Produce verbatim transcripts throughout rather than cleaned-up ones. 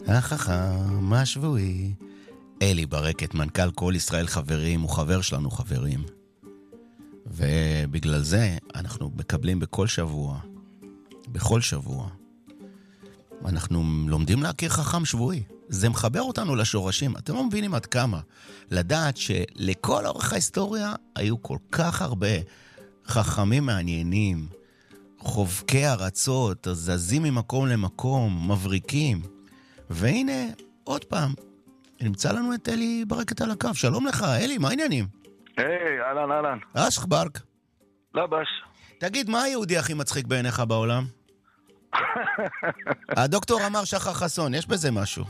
החכם השבועי. אלי ברקת, מנכ"ל כל ישראל חברים, הוא חבר שלנו חברים. ובגלל זה אנחנו מקבלים בכל שבוע, בכל שבוע, אנחנו לומדים להכיר חכם שבועי. זה מחבר אותנו לשורשים. אתם לא מבינים עד כמה. לדעת שלכל אורך ההיסטוריה היו כל כך הרבה חכמים מעניינים, חובקי ארצות, זזים ממקום למקום, מבריקים. והנה, עוד פעם, נמצא לנו את אלי ברקת על הקו. שלום לך, אלי, מה העניינים? היי, אהלן, אהלן. אשך ברק. לבש. תגיד, מה היהודי הכי מצחיק בעיניך בעולם? הדוקטור אמר שחר חסון, יש בזה משהו?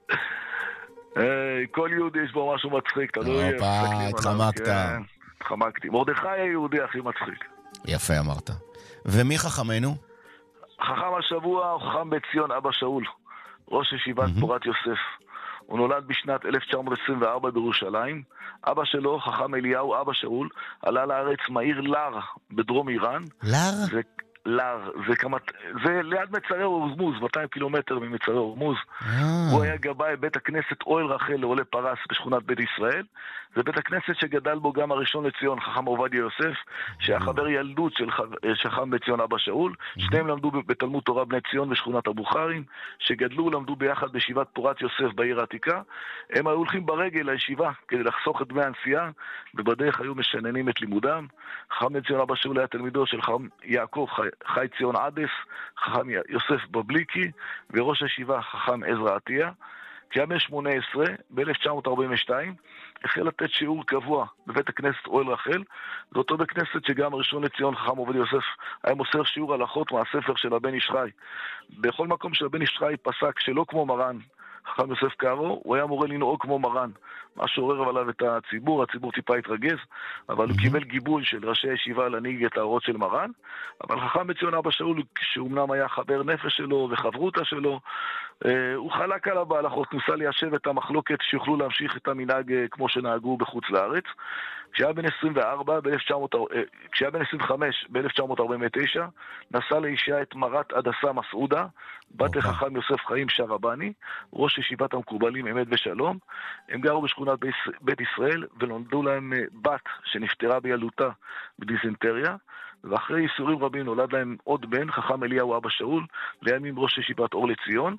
היי, כל יהודי יש בו משהו מצחיק, תלוי... הופה, התחמקת. התחמקתי. מרדכי היהודי הכי מצחיק. יפה אמרת. ומי חכמנו? חכם השבוע הוא חכם בציון אבא שאול, ראש ישיבת פורת יוסף. הוא נולד בשנת אלף תשע מאות עשרים וארבע בירושלים. אבא שלו, חכם אליהו, אבא שאול, עלה לארץ מהעיר לר בדרום איראן. לר? זה... לר, זה כמה... זה ליד מצרי הורמוז, מאתיים קילומטר ממצרי הורמוז. הוא היה גבאי בית הכנסת אוהל רחל לעולי פרס בשכונת בית ישראל. זה בית הכנסת שגדל בו גם הראשון לציון, חכם עובדיה יוסף, שהיה חבר ילדות של חכם בציון אבא שאול. שניהם למדו בתלמוד תורה בני ציון בשכונת הבוכרים, שגדלו למדו ביחד בישיבת פורת יוסף בעיר העתיקה. הם היו הולכים ברגל לישיבה כדי לחסוך את דמי הנסיעה, ובדרך היו משננים את לימודם. חכם בציון אבא שאול היה תלמידו של חכם יעקב חי, חי ציון עדס, חכם יוסף בבליקי, וראש הישיבה חכם עזרא עטיה. כשהיה בן שמונה עשרה, ב-אלף תשע מאות ארבעים ושתיים, החל לתת שיעור קבוע בבית הכנסת אוהל רחל. זה אותו בית כנסת שגם הראשון לציון חכם עובדיה יוסף היה מוסר שיעור הלכות מהספר של הבן איש חי. בכל מקום של הבן איש חי פסק שלא כמו מרן, חכם יוסף קארו, הוא היה מורה לנהוג כמו מרן, מה שעורר עליו את הציבור. הציבור טיפה התרגז, אבל הוא קיבל גיבוי של ראשי הישיבה להנהיג את האורות של מרן. אבל חכם בציון אבא שאול, שאומנם היה חבר נפש שלו וחברותה שלו, הוא חלק עליו בהלכות, ניסה ליישב את המחלוקת שיוכלו להמשיך את המנהג כמו שנהגו בחוץ לארץ. כשהיה בן עשרים וארבע, כשהיה בן עשרים וחמש, ב-אלף תשע מאות ארבעים ותשע, נסע לאישה את מרת הדסה מסעודה, בת החכם יוסף חיים שרבני, ראש ישיבת המקובלים אמת ושלום. הם גרו בשכונת בית ישראל, ונולדו להם בת שנפטרה בילדותה בדיזנטריה, ואחרי ייסורים רבים נולד להם עוד בן, חכם אליהו אבא שאול, לימים ראש ישיבת אור לציון.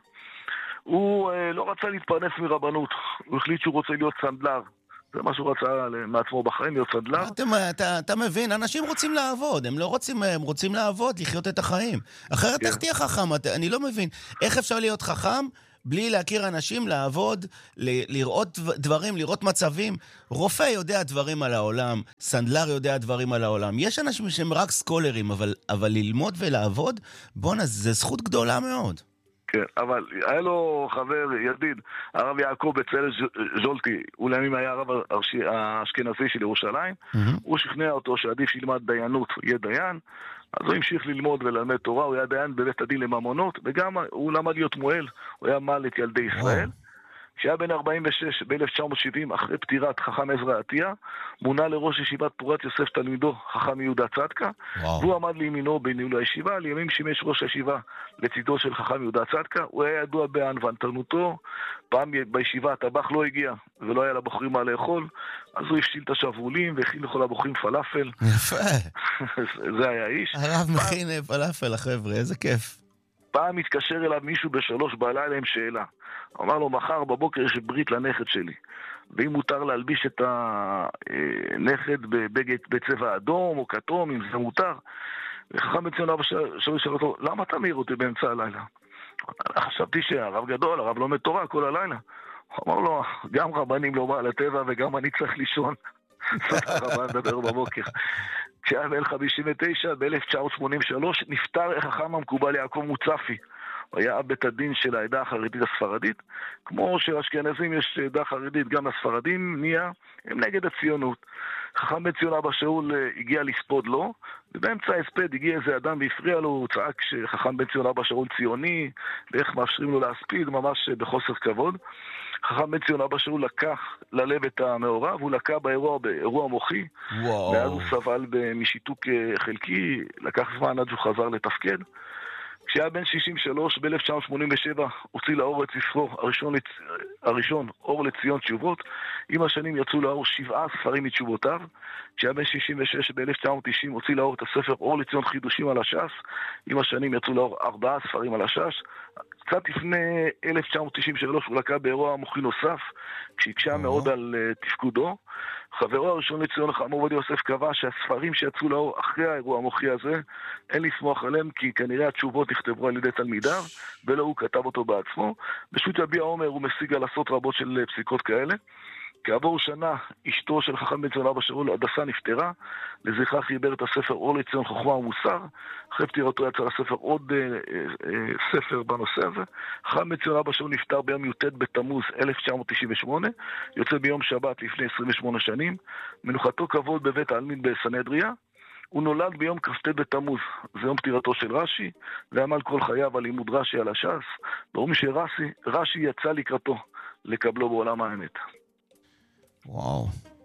הוא אה, לא רצה להתפרנס מרבנות, הוא החליט שהוא רוצה להיות סנדלר. זה מה שהוא רצה מעצמו בחיים, להיות סנדלר. אתה, אתה, אתה מבין, אנשים רוצים לעבוד, הם לא רוצים, הם רוצים לעבוד, לחיות את החיים. אחרת איך תהיה חכם? אני לא מבין. איך אפשר להיות חכם בלי להכיר אנשים, לעבוד, ל- לראות דברים, לראות מצבים? רופא יודע דברים על העולם, סנדלר יודע דברים על העולם. יש אנשים שהם רק סקולרים, אבל, אבל ללמוד ולעבוד, בונה, זה זכות גדולה מאוד. כן, אבל היה לו חבר ידיד, הרב יעקב בצלאל ז'ולטי, הוא לימים היה הרב האשכנזי של ירושלים. Mm-hmm. הוא שכנע אותו שעדיף שילמד דיינות, יהיה דיין. אז הוא המשיך ללמוד וללמד תורה, הוא היה דיין בבית הדין לממונות, וגם הוא למד להיות מועל, הוא היה מעל את ילדי ישראל. Wow. כשהיה בן ארבעים ושש, ב-אלף תשע מאות שבעים, אחרי פטירת חכם עזרא עטיה, מונה לראש ישיבת פורת יוסף תלמידו, חכם יהודה צדקה, wow. והוא עמד לימינו בניהול הישיבה, לימים שימש ראש הישיבה לצידו של חכם יהודה צדקה. הוא היה ידוע בענוונתנותו, פעם בישיבה הטבח לא הגיע, ולא היה לבוחרים מה לאכול, אז הוא הפשיל את השבולים, והכין לכל הבוחרים פלאפל. יפה. זה היה איש. הרב מכין פלאפל, החבר'ה, איזה כיף. פעם התקשר אליו מישהו בשלוש בלילה עם שאלה. אמר לו, מחר בבוקר יש ברית לנכד שלי, ואם מותר להלביש את הנכד בבגד בצבע אדום או כתום, אם זה מותר. וחכם בציון אבא שאול שאל אותו, למה אתה מעיר אותי באמצע הלילה? חשבתי שהרב גדול, הרב לומד תורה כל הלילה. הוא אמר לו, גם רבנים לא בעל הטבע וגם אני צריך לישון. זאת הרבן דבר בבוקר. כשהיה ב-אלף חמישים ותשע, ב-אלף תשע מאות שמונים ושלוש, נפטר החכם המקובל יעקב מוצפי. הוא היה בית הדין של העדה החרדית הספרדית. כמו שהאשכנזים יש עדה חרדית, גם הספרדים נהיה, הם נגד הציונות. חכם בן ציון אבא שאול הגיע לספוד לו, ובאמצע ההספד הגיע איזה אדם והפריע לו, הוא צעק שחכם בן ציון אבא שאול ציוני, ואיך מאפשרים לו להספיד, ממש בחוסר כבוד. חכם בן ציון אבא שאול לקח ללב את המאורע, והוא לקח באירוע, באירוע מוחי, וואו. ואז הוא סבל משיתוק חלקי, לקח זמן עד שהוא חזר לתפקד. כשהיה בן שישים ושלוש, ב-אלף תשע מאות שמונים ושבע, הוציא לאור את ספרו הראשון, הראשון, אור לציון תשובות. עם השנים יצאו לאור שבעה ספרים מתשובותיו. כשהיה בן שישים ושש, ב-אלף תשע מאות תשעים, הוציא לאור את הספר אור לציון חידושים על הש"ס. עם השנים יצאו לאור ארבעה ספרים על הש"ס. קצת לפני אלף תשע מאות תשעים ושלוש הוא לקה באירוע מוחי נוסף, כשהקשה מאוד על uh, תפקודו. חברו הראשון לציון חכם עובדיה יוסף קבע שהספרים שיצאו לאור אחרי האירוע המוחי הזה, אין לסמוך עליהם, כי כנראה התשובות נכתבו על ידי תלמידיו, ולא הוא כתב אותו בעצמו. בשו"ת יביע עומר הוא משיג על עשרות רבות של פסיקות כאלה. כעבור שנה, אשתו של חכם בן ציון אבא שאול, הדסה, נפטרה. לזכרה חיבר את הספר אור לציון חוכמה ומוסר. אחרי פטירתו יצא לספר עוד אה, אה, ספר בנושא הזה. חכם בן ציון אבא שאול נפטר ביום י"ט בתמוז אלף תשע מאות תשעים ושמונה, יוצא ביום שבת לפני עשרים ושמונה שנים. מנוחתו כבוד בבית העלמין בסנהדריה. הוא נולד ביום כ"ט בתמוז, זה יום פטירתו של רש"י, ועמל כל חייו על לימוד רש"י על הש"ס. ברור שרש"י, רש"י יצא לקראתו לקבלו בעולם האמת. וואו.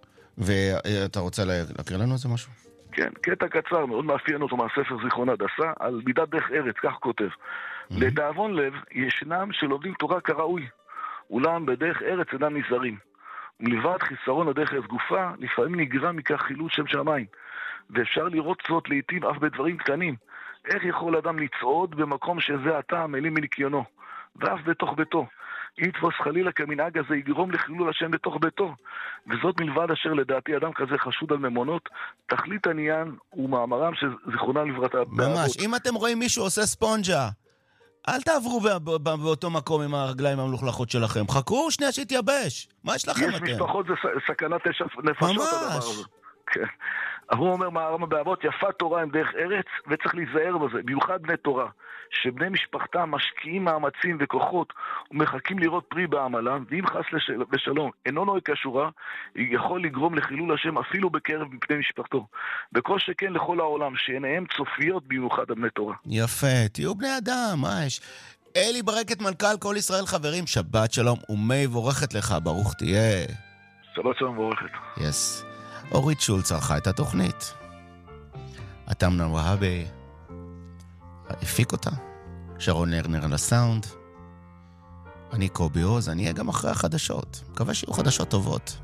ואתה רוצה להקריא לנו איזה משהו? כן, קטע קצר, מאוד מאפיין אותו מהספר זיכרון הדסה, על מידת דרך ארץ, כך כותב. Mm-hmm. לדאבון לב, ישנם שלומדים תורה כראוי, אולם בדרך ארץ אינם נזהרים. ומלבד חיסרון הדרך ארץ גופה, לפעמים נגרם מכך חילול שם שמיים. ואפשר לראות זאת לעתים אף בדברים קטנים. איך יכול אדם לצעוד במקום שזה עתה עמלים מניקיונו, ואף בתוך ביתו? אם תפוס חלילה כמנהג הזה יגרום לחילול השם בתוך ביתו, וזאת מלבד אשר לדעתי אדם כזה חשוד על ממונות. תכלית העניין הוא מאמרם שזיכרונם לברכה. ממש, אם אתם רואים מישהו עושה ספונג'ה, אל תעברו באותו מקום עם הרגליים המלוכלכות שלכם, חכו שנייה שיתייבש. מה יש לכם אתם? יש משפחות, זה סכנת נפשות הדבר הזה. כן. הוא אומר מהר"ם באבות, יפה תורה עם דרך ארץ, וצריך להיזהר בזה, במיוחד בני תורה, שבני משפחתם משקיעים מאמצים וכוחות ומחכים לראות פרי בעמלם, ואם חס ושלום אינו נוהג כשורה, יכול לגרום לחילול השם אפילו בקרב מפני משפחתו. וכל שכן לכל העולם, שעיניהם צופיות במיוחד בני תורה. יפה, תהיו בני אדם, מה יש? אלי ברקת, מנכ"ל כל ישראל, חברים, שבת שלום ומי בורכת לך, ברוך תהיה. שבת שלום בורכת. יס. אורית שולץ ערכה את התוכנית. אתמנן והבי הפיק אותה. שרון לרנר על הסאונד. אני קובי עוז, אני אהיה גם אחרי החדשות. מקווה שיהיו חדשות טובות.